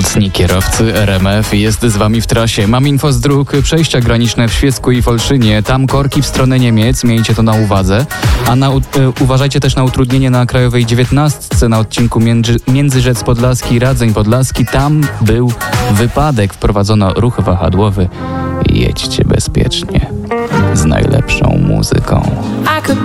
Nocni kierowcy RMF jest z wami w trasie. Mam info z dróg. Przejścia graniczne w Świecku i Folszynie. Tam korki w stronę Niemiec. Miejcie to na uwadze. A uważajcie też na utrudnienie na Krajowej 19 na odcinku Międzyrzec Podlaski, Radzeń Podlaski. Tam był wypadek. Wprowadzono ruch wahadłowy. Jedźcie bezpiecznie. Z najlepszą muzyką.